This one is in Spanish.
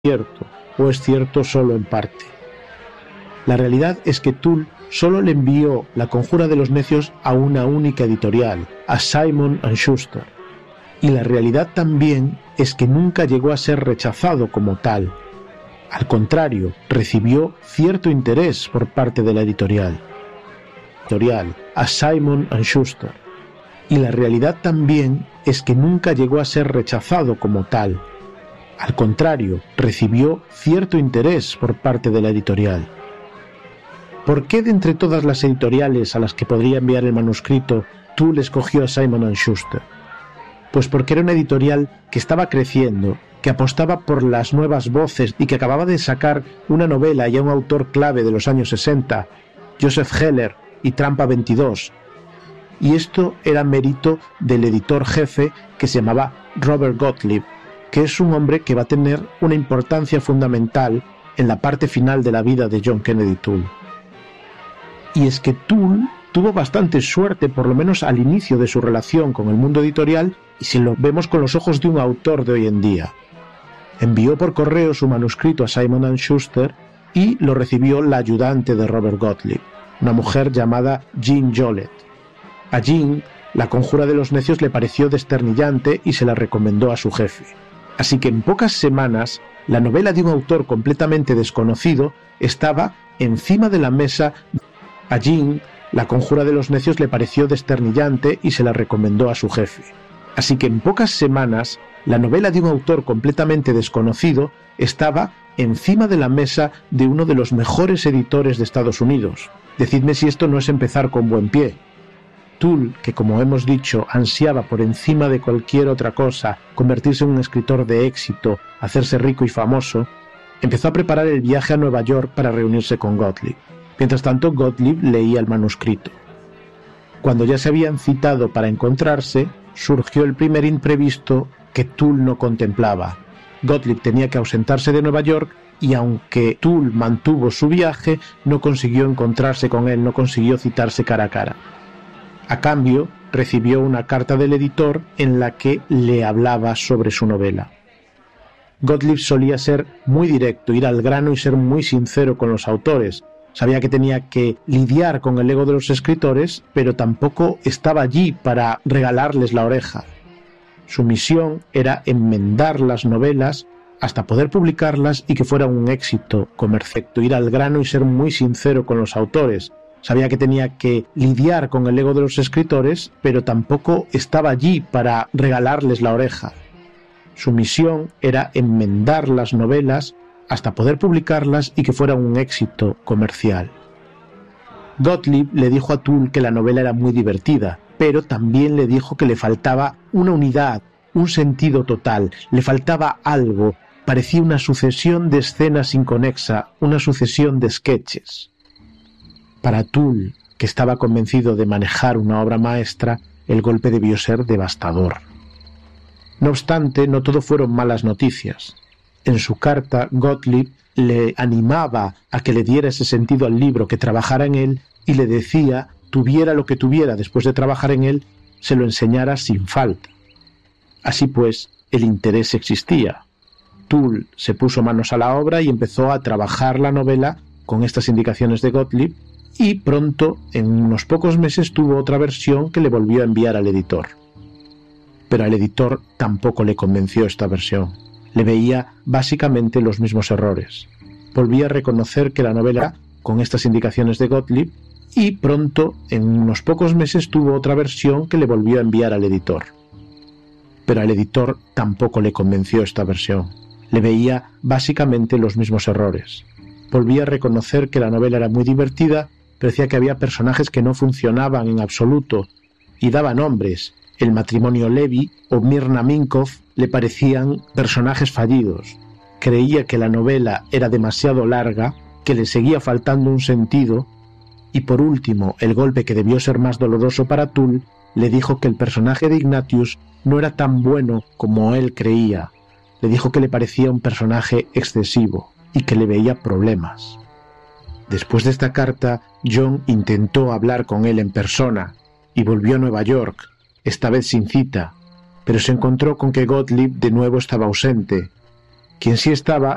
cierto, o es cierto solo en parte. La realidad es que Tull solo le envió La conjura de los necios a una única editorial, a Simon & Schuster. Y la realidad también es que nunca llegó a ser rechazado como tal. Al contrario, recibió cierto interés por parte de la editorial, a Simon & Schuster. Y la realidad también es que nunca llegó a ser rechazado como tal. Al contrario, recibió cierto interés por parte de la editorial. ¿Por qué de entre todas las editoriales a las que podría enviar el manuscrito, Tull escogió a Simon & Schuster? Pues porque era una editorial que estaba creciendo, que apostaba por las nuevas voces y que acababa de sacar una novela y a un autor clave de los años 60, Joseph Heller y Trampa 22. Y esto era mérito del editor jefe que se llamaba Robert Gottlieb, que es un hombre que va a tener una importancia fundamental en la parte final de la vida de John Kennedy Toole. Y es que Tull tuvo bastante suerte, por lo menos al inicio de su relación con el mundo editorial, y si lo vemos con los ojos de un autor de hoy en día. Envió por correo su manuscrito a Simon & Schuster y lo recibió la ayudante de Robert Gottlieb, una mujer llamada Jean Jollet. A Jean, La conjura de los necios le pareció desternillante y se la recomendó a su jefe. Así que en pocas semanas, la novela de un autor completamente desconocido estaba encima de la mesa. A Jean, La conjura de los necios le pareció desternillante y se la recomendó a su jefe. Así que en pocas semanas, la novela de un autor completamente desconocido estaba encima de la mesa de uno de los mejores editores de Estados Unidos. Decidme si esto no es empezar con buen pie. Tull, que como hemos dicho, ansiaba por encima de cualquier otra cosa convertirse en un escritor de éxito, hacerse rico y famoso, empezó a preparar el viaje a Nueva York para reunirse con Gottlieb. Mientras tanto, Gottlieb leía el manuscrito. Cuando ya se habían citado para encontrarse, surgió el primer imprevisto que Tull no contemplaba. Gottlieb tenía que ausentarse de Nueva York y aunque Tull mantuvo su viaje, no consiguió encontrarse con él, no consiguió citarse cara a cara. A cambio, recibió una carta del editor en la que le hablaba sobre su novela. Gottlieb solía ser muy directo, ir al grano y ser muy sincero con los autores. Sabía que tenía que lidiar con el ego de los escritores, pero tampoco estaba allí para regalarles la oreja. Su misión era enmendar las novelas hasta poder publicarlas y que fuera un éxito comercial. Ir al grano y ser muy sincero con los autores. Sabía que tenía que lidiar con el ego de los escritores, pero tampoco estaba allí para regalarles la oreja. Su misión era enmendar las novelas hasta poder publicarlas y que fuera un éxito comercial. Gottlieb le dijo a Tull que la novela era muy divertida, pero también le dijo que le faltaba una unidad, un sentido total, le faltaba algo, parecía una sucesión de escenas inconexa, una sucesión de sketches. Para Tull, que estaba convencido de manejar una obra maestra, el golpe debió ser devastador. No obstante, no todo fueron malas noticias. En su carta, Gottlieb le animaba a que le diera ese sentido al libro, que trabajara en él, y le decía, tuviera lo que tuviera después de trabajar en él, se lo enseñara sin falta. Así pues, el interés existía. Tull se puso manos a la obra y empezó a trabajar la novela con estas indicaciones de Gottlieb, y pronto, en unos pocos meses, tuvo otra versión que le volvió a enviar al editor. Pero al editor tampoco le convenció esta versión. Le veía básicamente los mismos errores. Volvía a reconocer que la novela, con estas indicaciones de Gottlieb, y pronto, en unos pocos meses, tuvo otra versión que le volvió a enviar al editor. Pero al editor tampoco le convenció esta versión. Le veía básicamente los mismos errores. Volvía a reconocer que la novela era muy divertida, pero decía que había personajes que no funcionaban en absoluto, y daba nombres. El matrimonio Levy o Mirna Minkoff le parecían personajes fallidos. Creía que la novela era demasiado larga, que le seguía faltando un sentido, y por último, el golpe que debió ser más doloroso para Tull, le dijo que el personaje de Ignatius no era tan bueno como él creía. Le dijo que le parecía un personaje excesivo y que le veía problemas. Después de esta carta, John intentó hablar con él en persona y volvió a Nueva York, esta vez sin cita, pero se encontró con que Gottlieb de nuevo estaba ausente. Quien sí estaba